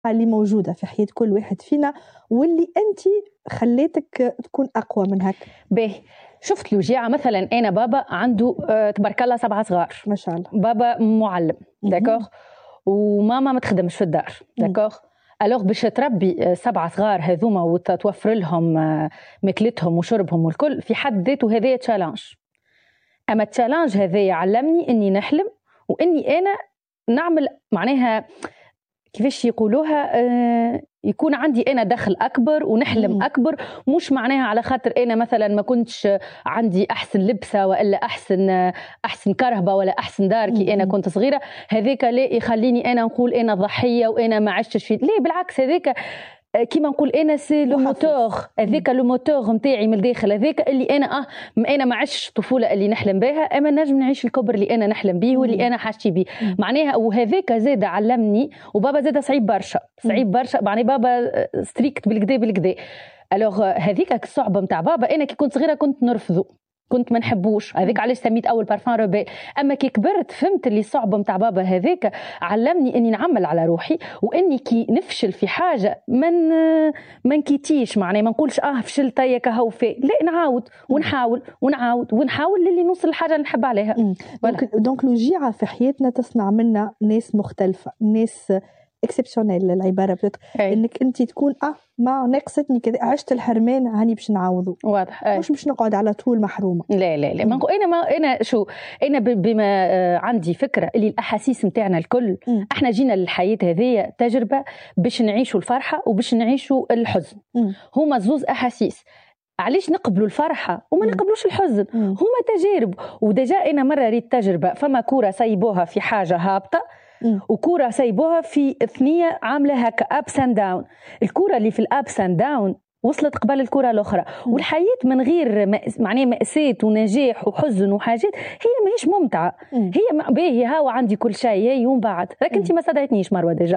اللي موجودة في حياة كل واحد فينا واللي أنت خليتك تكون أقوى من هك؟ باهي، شفت الوجيعة مثلا. أنا بابا عنده تبارك الله 7 صغار ما شاء الله. بابا معلم داكوغ، وماما ما تخدمش في الدار داكوغ. ألوغ باش تربي 7 صغار هذوما وتوفر لهم ماكلتهم وشربهم والكل في حد ذاته هذايا تشالنج. أما التشالنج هذايا علمني إني نحلم وإني أنا نعمل معناها كيفاش يقولوها يكون عندي أنا دخل أكبر ونحلم أكبر. مش معناها على خاطر أنا مثلا ما كنتش عندي أحسن لبسة ولا أحسن كرهبة ولا أحسن دار كي أنا كنت صغيرة، هذيك لا يخليني أنا نقول أنا ضحية وأنا ما عشتش فيه. ليه بالعكس، هذيك كيما نقول انا سي لو موتور، هذاك لو موتور نتاعي من الداخل، هذاك اللي انا ما عشتش الطفوله اللي نحلم بها، اما نجم نعيش الكبر اللي انا نحلم به واللي انا حاجتي به معناها. وهذاك زاد علمني. وبابا زاد صعيب برشا معني بابا ستريكت بالكدا. الوغ هذيك الصعبه نتاع بابا انا كي كنت صغيره كنت نرفضه، كنت ما نحبوش. هذيك علاش سميت اول بارفان روبي. اما كي كبرت فهمت اللي صعبه نتاع بابا هذاك علمني اني نعمل على روحي، واني كي نفشل في حاجه ما نكيتيش معناها ما نقولش فشلت هيا كهو في، لا نعاود ونحاول للي نوصل الحاجه اللي نحب عليها. دونك الوجيعه في حياتنا تصنع منا ناس مختلفه، ناس اكسبسيونيل. العباره انك انت تكون ما نقصتني كذا، عشت الحرمان هاني باش نعوضه. واضح. مش باش نقعد على طول محرومه. لا انا بما عندي فكره اللي الاحاسيس نتاعنا الكل احنا جينا للحياه هذه تجربه باش نعيشوا الفرحه وباش نعيشوا الحزن. هما زوز احاسيس. علاش نقبلوا الفرحه وما نقبلوش الحزن؟ هما تجارب. ودجا انا مره ريت تجربه، فما كوره سايبوها في حاجه هابطه وكورة سايبوها في ثنية عاملة هكا أبس أند داون. الكورة اللي في الأبس أند داون وصلت قبل الكورة الأخرى. والحياة من غير معناه مأساة ونجاح وحزن وحاجات هي ماهيش ممتعة. هي باهي هاو عندي كل شيء هي يوم بعد راك انت ما صدقتنيش مروة ديجا.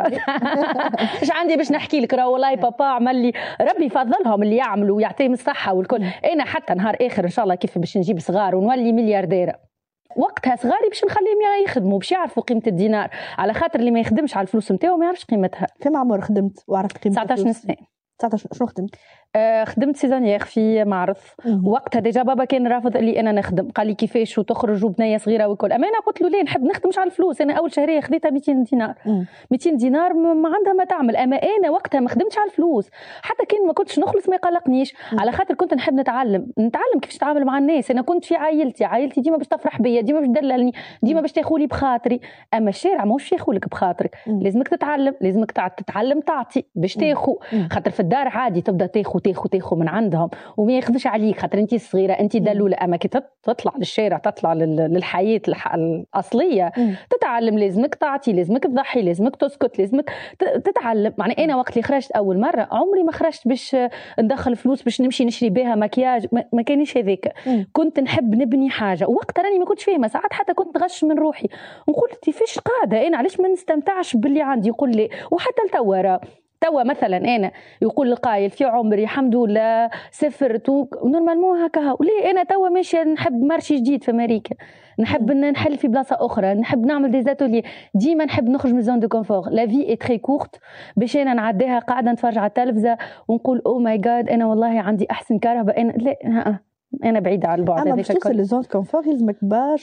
ايش عندي باش نحكي لك؟ راه والله بابا عمل لي ربي يفضلهم اللي يعملوا ويعطيهم الصحة والكل. انا حتى نهار آخر ان شاء الله كيف باش نجيب صغار ونولي مليارديرة، وقتها صغاري باش نخليهم يخدموا باش يعرفوا قيمه الدينار، على خاطر اللي ما يخدمش على الفلوس نتاعو ما يعرفش قيمتها. كم عمر خدمت وعرفت قيمتها؟ 19 سنه. 19. شنو خدمت؟ خدمت سيزونيير في معرض. وقتها ديجا بابا كان رافض اللي انا نخدم، قال لي كيفاش وتخرج وبنيه صغيره وكل. اما انا قلت له ليه نحب نخدمش على الفلوس. انا اول شهريه خديتها 200 دينار. 200 دينار ما عندها ما تعمل. اما انا وقتها ما خدمتش على الفلوس، حتى كان ما كنتش نخلص ما يقلقنيش، على خاطر كنت نحب نتعلم كيفاش نتعامل مع الناس. انا كنت في عائلتي ديما باش تفرح بيا، ديما باش تدللني، ديما باش تاخولي بخاطري. اما الشارع ماهوش ياخولك بخاطرك، لازمك تتعلم، لازمك تتعلم تعطي باش تاخو. خاطر في الدار عادي تبدا تاخو من عندهم وما ياخذش عليك خاطر انت صغيره انت دلوله. اما كي تطلع للشارع تطلع للحياه الاصليه تتعلم، لازمك تعطي، لازمك تضحي، لازمك تسكت، لازمك تتعلم. يعني انا وقت اللي خرجت اول مره عمري ما خرجت باش ندخل فلوس باش نمشي نشري بها مكياج، ما كانش هذاك. كنت نحب نبني حاجه، وقت راني ما كنتش فاهمه، ساعات حتى كنت نغش من روحي نقول كيفاش قاعده انا علاش ما نستمتعش باللي عندي. يقول لي وحتى توا مثلا انا يقول القايل في عمري الحمد لله سافرت نورمالمون هكا، وليه انا توا ماشيه نحب مرشي جديد في امريكا، نحب نحل في بلاصه اخرى، نحب نعمل دي زاتولي، ديما نحب نخرج من زون دو كونفور. لا في اي تري كورت باش انا نعديها قاعده نتفرج على التلفزه ونقول او ماي جاد انا والله عندي احسن كهرباء. انا لا انا بعيده على البعد. اما باش توصل لزون دو كونفور يلزمك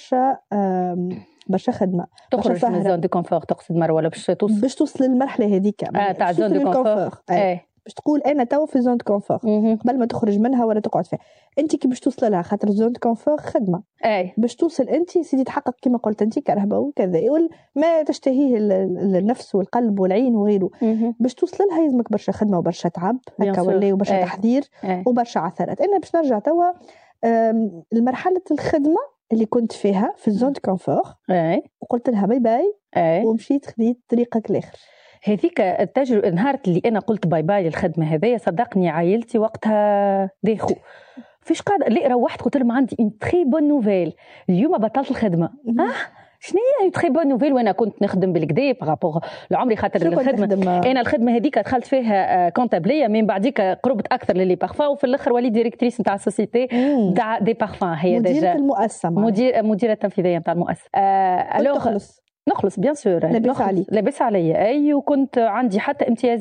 برشا خدمه، تخرج من زون دو كونفور. تقصد مروه ولا باش توصل للمرحله هذيك تاع زون دو كونفور؟ باش تقول انا توا في زون دو كونفور قبل ما تخرج منها ولا تقعد فيها. انت كي باش توصل لها خاطر زون دو كونفور خدمه باش توصل انت سيدي تحقق كما قلت انت كرهبه وكذا ما تشتهيه النفس والقلب والعين وغيره. باش توصل لها يلزمك برشا خدمه وبرشا تعب هكا ولا وبرشا تحضير وبرشا عثرات. انا باش نرجع توا المرحله الخدمه اللي كنت فيها في الزون دو كونفور وقلت لها باي باي ومشيت خديت طريقك الاخر. هذيك التجربه نهار اللي انا قلت باي باي للخدمه هذيا صدقني عائلتي وقتها داخو فيش قاعده. لا روحت قلت لهم عندي اون تري بون نوفيل، اليوم بطلت الخدمه. شنو هي تري بون نوفيل وانا كنت نخدم بالكدا بارابور لعمري خاطر الخدمه انا الخدمه هذيك دخلت فيها كونتابليه من بعديك قربت اكثر للي بارفان وفي الاخر وليت ديريكتريس نتاع السوسيتي نتاع دي بارفان. هي مديره المؤسسه مديره التنفيذيه نتاع المؤسسه. تخلص نخلص بيان سور، لاباس عليك، لاباس عليا اي، وكنت عندي حتى امتياز